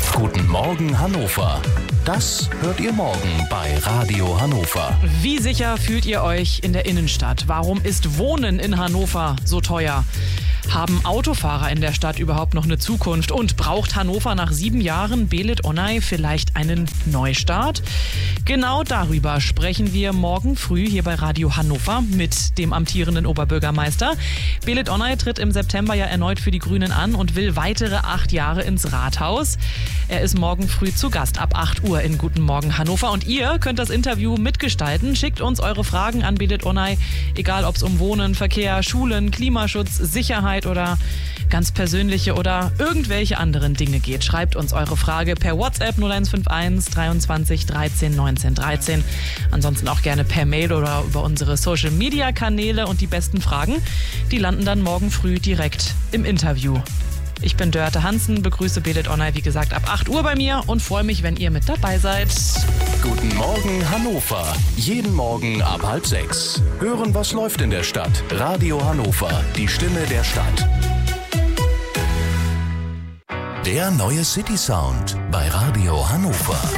Guten Morgen Hannover. Das hört ihr morgen bei Radio Hannover. Wie sicher fühlt ihr euch in der Innenstadt? Warum ist Wohnen in Hannover so teuer? Haben Autofahrer in der Stadt überhaupt noch eine Zukunft? Und braucht Hannover nach 7 Jahren Belit Onay vielleicht einen Neustart? Genau darüber sprechen wir morgen früh hier bei Radio Hannover mit dem amtierenden Oberbürgermeister. Belit Onay tritt im September ja erneut für die Grünen an und will weitere 8 Jahre ins Rathaus. Er ist morgen früh zu Gast ab 8 Uhr in Guten Morgen Hannover. Und ihr könnt das Interview mitgestalten. Schickt uns eure Fragen an Belit Onay, egal ob es um Wohnen, Verkehr, Schulen, Klimaschutz, Sicherheit oder ganz persönliche oder irgendwelche anderen Dinge geht. Schreibt uns eure Frage per WhatsApp 0151 23 13 19 13. Ansonsten auch gerne per Mail oder über unsere Social-Media-Kanäle. Und die besten Fragen, die landen dann morgen früh direkt im Interview. Ich bin Dörte Hansen, begrüße Belit Onay, wie gesagt, ab 8 Uhr bei mir und freue mich, wenn ihr mit dabei seid. Guten Morgen Hannover. Jeden Morgen ab 5:30. Hören, was läuft in der Stadt. Radio Hannover, die Stimme der Stadt. Der neue City Sound bei Radio Hannover.